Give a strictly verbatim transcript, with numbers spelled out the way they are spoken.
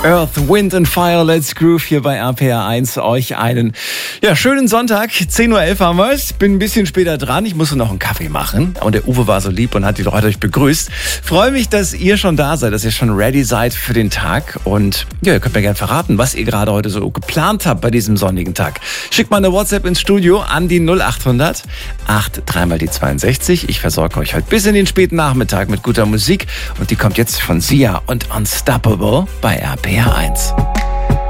Earth, Wind and Fire, Let's Groove hier bei R P R eins. Euch einen ja, schönen Sonntag, zehn Uhr elf haben wir es. Bin ein bisschen später dran, ich musste noch einen Kaffee machen. Und der Uwe war so lieb und hat die Leute euch begrüßt. Freue mich, dass ihr schon da seid, dass ihr schon ready seid für den Tag. Und ja, ihr könnt mir gerne verraten, was ihr gerade heute so geplant habt bei diesem sonnigen Tag. Schickt mal eine WhatsApp ins Studio an die null acht hundert acht drei mal die zweiundsechzig. Ich versorge euch heute bis in den späten Nachmittag mit guter Musik. Und die kommt jetzt von Sia und Unstoppable bei R P R eins.